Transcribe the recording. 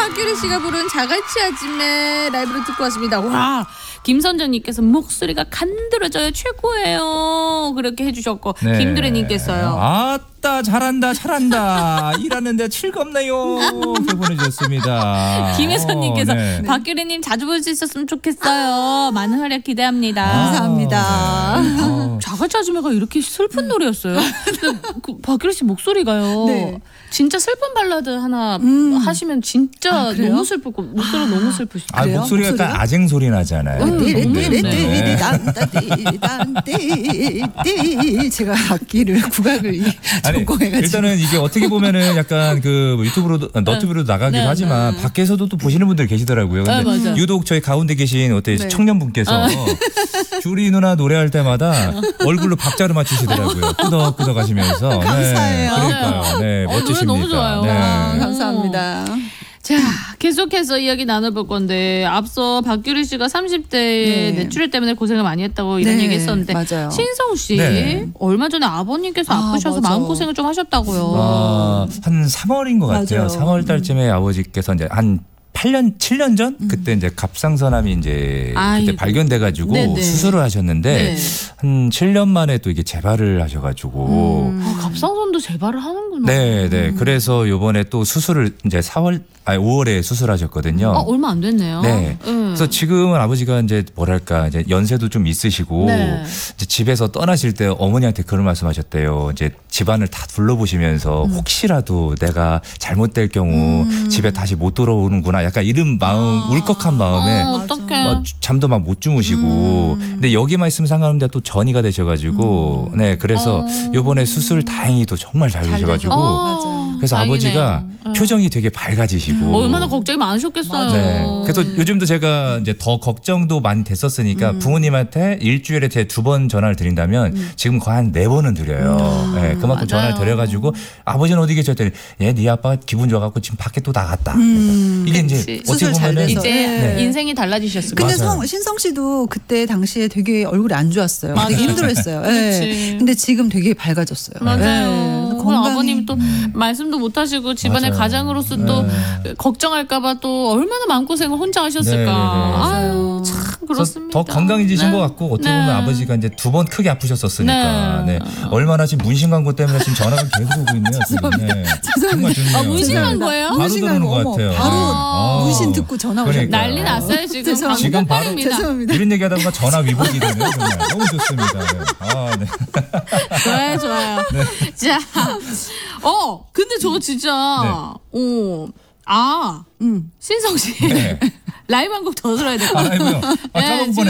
박규리 씨가 부른 자갈치 아침에 라이브로 듣고 왔습니다. 와, 김선정님께서 목소리가 간드러져요, 최고예요. 그렇게 해주셨고 네. 김두래님께서요. 아따 잘한다 일하는데 즐겁네요. 이렇게 보내주셨습니다. 김혜선님께서 네. 박규리님 자주 볼 수 있었으면 좋겠어요. 많은 활약 기대합니다. 감사합니다. 네. 자갈치 아줌마가 이렇게 슬픈 노래였어요. 근데 그 박규리 씨 목소리가요. 네. 진짜 슬픈 발라드 하나 하시면 진짜 그래요? 너무 슬프고 목소리가 너무 슬프시죠. 아, 그래요? 목소리가 약간 목소리가? 아쟁 소리 나잖아요. 제가 악기를 국악을 아니, 전공해가지고 일단은 이게 어떻게 보면은 약간 그 유튜브로도 너튜브로도 나가기도 네, 하지만 네. 밖에서도 또 보시는 분들 계시더라고요. 근데 네, 맞아요. 유독 저희 가운데 계신 어때 네. 청년분께서 규리 누나 노래할 때마다 얼굴로 박자를 맞추시더라고요. 끄덕끄덕 하시면서. 감사해요. 네, 그러니까요. 네, 노래 멋지십니다. 너무 좋아요. 네. 감사합니다. 자, 계속해서 이야기 나눠볼 건데 앞서 박규리 씨가 30대에 네. 뇌출혈 때문에 고생을 많이 했다고 이런 네, 얘기했었는데 맞아요. 신성 씨 네. 얼마 전에 아버님께서 아, 아프셔서 맞아. 마음고생을 좀 하셨다고요. 한 3월인 것 같아요. 맞아요. 3월 달쯤에 아버지께서 이제 한 8년, 7년 전 그때 이제 갑상선암이 이제 아이고. 그때 발견돼가지고 네네. 수술을 하셨는데 네. 한 7년 만에 또 이게 재발을 하셔가지고 갑상선도 재발을 하는구나. 네. 그래서 요번에 또 수술을 이제 5월에 수술하셨거든요. 얼마 안 됐네요. 네. 그래서 지금은 아버지가 이제 뭐랄까 이제 연세도 좀 있으시고 네. 이제 집에서 떠나실 때 어머니한테 그런 말씀하셨대요. 이제 집안을 다 둘러보시면서 혹시라도 내가 잘못될 경우 집에 다시 못 돌아오는구나. 약간 이런 마음, 울컥한 마음에 어떡해. 막 잠도 막 못 주무시고 근데 여기만 있으면 상관없는데 또 전이가 되셔가지고 네 그래서 요번에 수술 다행히도 정말 잘 되셔가지고 그래서 다행이네요. 아버지가 표정이 되게 밝아지시고 얼마나 걱정이 많으셨겠어요. 네. 그래서 요즘도 제가 이제 더 걱정도 많이 됐었으니까 부모님한테 일주일에 제 2번 전화를 드린다면 지금 거의 한 4번은 드려요. 네, 그만큼 맞아요. 전화를 드려가지고 아버지는 어디 계셨더니 네 아빠가 기분 좋아갖고 지금 밖에 또 나갔다. 이게 이제 그치. 어떻게 수술 잘 보면은 돼서. 이제 네. 인생이 달라지셨을 근데 거예요. 맞아요. 신성 씨도 그때 당시에 되게 얼굴이 안 좋았어요. 맞아요. 되게 힘들어했어요. 그치. 네. 근데 지금 되게 밝아졌어요. 맞아요. 네. 그리고 건강이 아버님 또 말씀도 못 하시고 집안의 맞아요. 가장으로서 또 걱정할까봐 또 얼마나 마음고생을 혼자 하셨을까. 네, 네, 네. 아유, 참 그래서 그렇습니다. 더 건강해지신 네. 것 같고 어떻게 네. 보면 아버지가 이제 2번 크게 아프셨었으니까 네. 네. 얼마나 지금 문신 광고 때문에 지금 전화가 계속 오고 있네요. 지금. 네. 정말 좋네요. 아, 문신한 거예요? 바로 들어오는 것 같아요. 바로 아. 문신 듣고 전화 오셨어요. 그러니까요. 난리 났어요 지금. 죄송합니다. 지금 바로 광고빨입니다. 죄송합니다. 이런 얘기하다 보니까 전화 위복이 되네요. 정말 너무 좋습니다. 네. 아, 네. 좋아요. 자, 근데 저 진짜, 신성 씨 네. 라이브 한 곡 더 들어야 될 것 같아요. 아이고요. 아, 네, 까먹은 지금